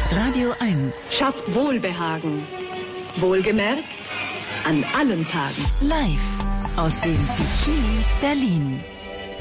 Radio 1. Schafft Wohlbehagen. Wohlgemerkt, an allen Tagen. Live aus dem Bikini Berlin.